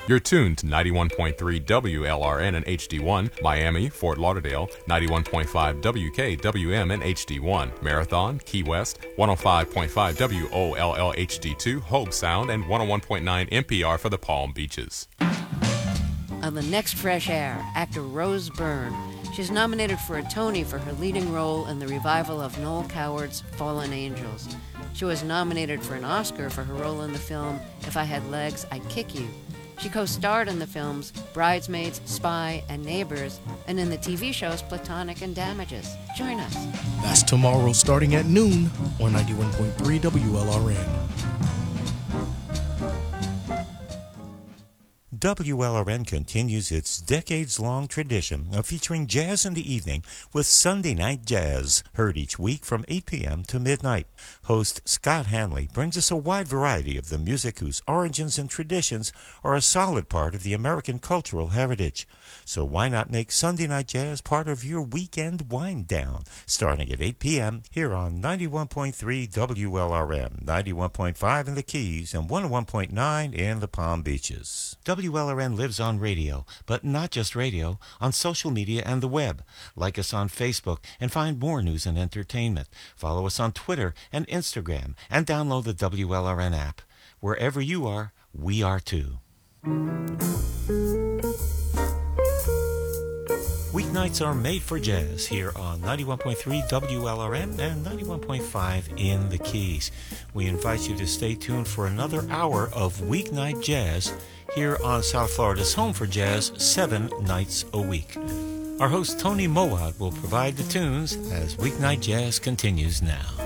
You're tuned to 91.3 WLRN and HD1, Miami, Fort Lauderdale, 91.5 WKWM and HD1, Marathon, Key West, 105.5 WOLL HD2, Hobe Sound, and 101.9 NPR for the Palm Beaches. On the next Fresh Air, actor Rose Byrne. She's nominated for a Tony for her leading role in the revival of Noel Coward's Fallen Angels. She was nominated for an Oscar for her role in the film If I Had Legs, I'd Kick You. She co-starred in the films Bridesmaids, Spy, and Neighbors, and in the TV shows Platonic and Damages. Join us. That's tomorrow starting at noon on 91.3 WLRN. WLRN continues its decades-long tradition of featuring jazz in the evening with Sunday Night Jazz, heard each week from 8 p.m. to midnight. Host Scott Hanley brings us a wide variety of the music whose origins and traditions are a solid part of the American cultural heritage. So why not make Sunday Night Jazz part of your weekend wind-down, starting at 8 p.m. here on 91.3 WLRN, 91.5 in the Keys, and 101.9 in the Palm Beaches. WLRN lives on radio, but not just radio, on social media and the web. Like us on Facebook and find more news and entertainment. Follow us on Twitter and Instagram, and download the WLRN app. Wherever you are, we are too. Weeknights are made for jazz here on 91.3 WLRN and 91.5 in the Keys. We invite you to stay tuned for another hour of weeknight jazz here on South Florida's home for jazz 7 nights a week. Our host Tony Mowat will provide the tunes as weeknight jazz continues now.